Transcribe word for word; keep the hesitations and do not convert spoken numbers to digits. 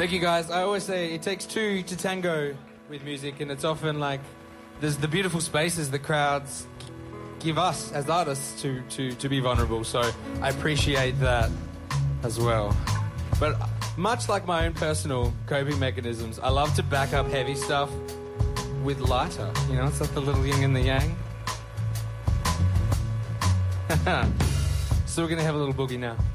Thank you, guys. I always say it takes two to tango with music, and it's often like there's the beautiful spaces the crowds give us as artists to, to, to be vulnerable. So I appreciate that as well. But much like my own personal coping mechanisms, I love to back up heavy stuff with lighter. You know, it's like the little yin and the yang. So we're going to have a little boogie now.